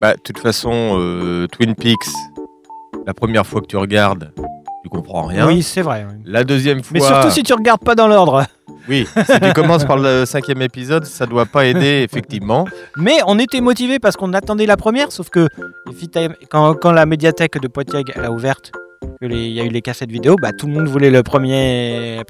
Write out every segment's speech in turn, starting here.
Bah, de toute façon, Twin Peaks, la première fois que tu regardes, tu comprends rien. Oui, c'est vrai. Oui. La deuxième fois... Mais surtout si tu regardes pas dans l'ordre. Oui, si tu commences par le 5e épisode, ça doit pas aider, effectivement. Mais on était motivés parce qu'on attendait la première, sauf que quand la médiathèque de Poitiers elle a ouverte, il y a eu les cassettes vidéo, bah, tout le monde voulait la première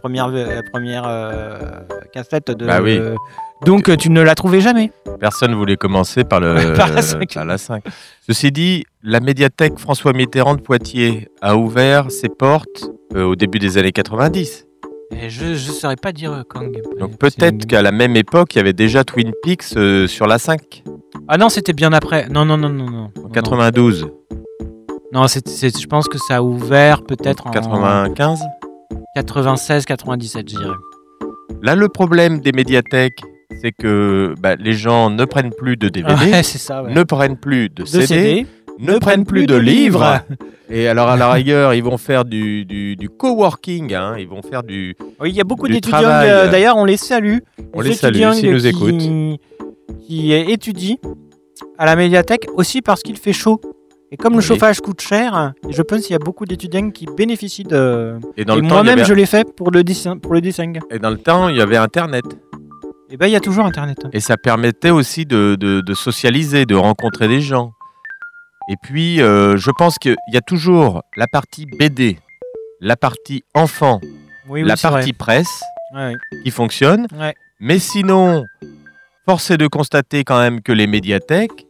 cassette de... Bah oui. Donc tu ne la trouvais jamais. Personne voulait commencer par la 5. Ceci dit, la médiathèque François Mitterrand de Poitiers a ouvert ses portes au début des années 90. Et je ne saurais pas dire quand. Donc peut-être qu'à la même époque, il y avait déjà Twin Peaks sur la 5. Ah non, c'était bien après. Non. En 92. Non, je pense que ça a ouvert peut-être en 95. 96, 97, je dirais. Là, le problème des médiathèques, c'est que les gens ne prennent plus de DVD, Ouais, c'est ça, ouais. ne prennent plus de CD, ne prennent plus de livres. Et alors, à la rigueur, ils vont faire du coworking, hein, ils vont faire du... Oui, il y a beaucoup du d'étudiants, travail. d'ailleurs, on les salue. On les salue s'ils nous écoutent. Qui étudient à la médiathèque aussi parce qu'il fait chaud. Et comme le chauffage coûte cher, je pense qu'il y a beaucoup d'étudiants qui bénéficient de... Et dans le temps, moi-même, je l'ai fait pour le dessin. Et dans le temps, il y avait Internet. Et il y a toujours Internet. Et ça permettait aussi de socialiser, de rencontrer des gens. Et puis, je pense qu'il y a toujours la partie BD, la partie enfant, la partie presse qui fonctionne. Ouais. Mais sinon, force est de constater quand même que les médiathèques,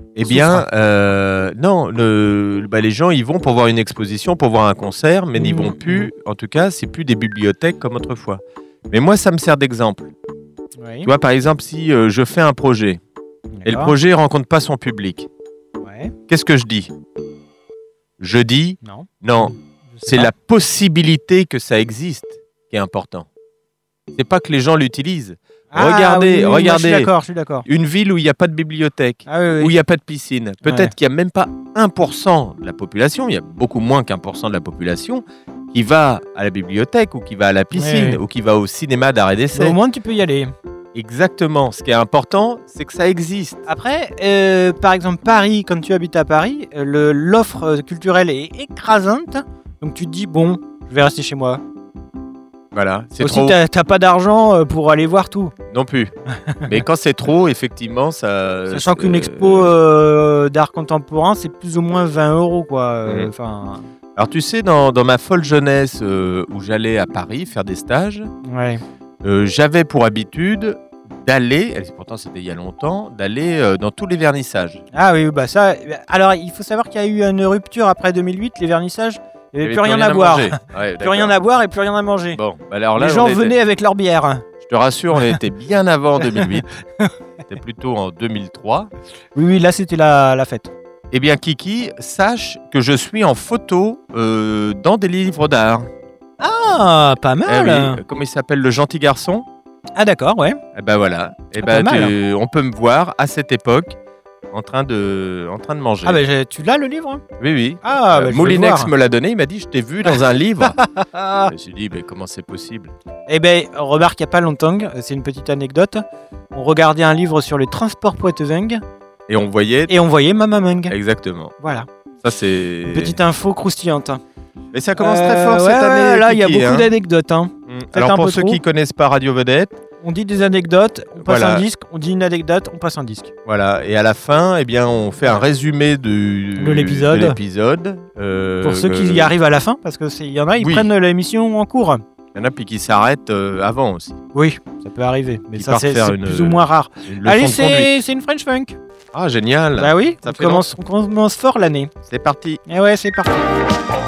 les gens ils vont pour voir une exposition, pour voir un concert, mais n'y vont plus. En tout cas, c'est plus des bibliothèques comme autrefois. Mais moi, ça me sert d'exemple. Oui. Tu vois, par exemple, si je fais un projet et le projet ne rencontre pas son public, qu'est-ce que je dis ? Je dis non. C'est la possibilité que ça existe qui est important. C'est pas que les gens l'utilisent. Regardez, je suis d'accord. Une ville où il n'y a pas de bibliothèque, où il n'y a pas de piscine. Peut-être qu'il n'y a même pas 1% de la population, il y a beaucoup moins qu'1% de la population qui va à la bibliothèque ou qui va à la piscine ou qui va au cinéma d'art et d'essai. Au moins, tu peux y aller. Exactement. Ce qui est important, c'est que ça existe. Après, par exemple, Paris, quand tu habites à Paris, l'offre culturelle est écrasante. Donc tu te dis, bon, je vais rester chez moi. Voilà, c'est aussi, trop. T'as pas d'argent pour aller voir tout. Non plus. Mais quand c'est trop, effectivement, ça... Sachant qu'une expo d'art contemporain, c'est plus ou moins 20 €, quoi. Alors tu sais, dans ma folle jeunesse où j'allais à Paris faire des stages, j'avais pour habitude d'aller, et pourtant c'était il y a longtemps, d'aller dans tous les vernissages. Ah oui, bah ça... Alors, il faut savoir qu'il y a eu une rupture après 2008, les vernissages. Il n'y avait plus rien à boire. Plus rien à boire et plus rien à manger. Bon, alors là, les gens venaient avec leur bière. Je te rassure, on était bien avant 2008. C'était plutôt en 2003. Oui, là c'était la fête. Eh bien, Kiki, sache que je suis en photo dans des livres d'art. Ah, pas mal. Oui. Comment il s'appelle, Le Gentil Garçon ? Ah d'accord, ouais. Eh ben voilà. On peut me voir à cette époque en train de manger. Ah tu l'as le livre ? Oui. Ah, Moulinex me l'a donné, il m'a dit, je t'ai vu dans un livre. Je me suis dit, comment c'est possible ? Eh ben, remarque, il n'y a pas longtemps, c'est une petite anecdote, on regardait un livre sur les transports poitevins. Et on voyait Mama Meng. Exactement. Voilà. Ça, c'est... Une petite info croustillante. Mais ça commence très fort cette année. Là, il y a beaucoup d'anecdotes. Alors, pour ceux qui ne connaissent pas Radio Vedette, on dit des anecdotes, on passe un disque, on dit une anecdote, on passe un disque. Voilà, et à la fin, on fait un résumé de l'épisode. Pour ceux qui y arrivent à la fin, parce qu'il y en a, ils prennent l'émission en cours. Il y en a puis qui s'arrêtent avant aussi. Oui, ça peut arriver, mais ça c'est plus ou moins rare. Allez, c'est une French Funk. Ah, génial. Bah oui, on commence fort l'année. C'est parti. Et ouais, c'est parti.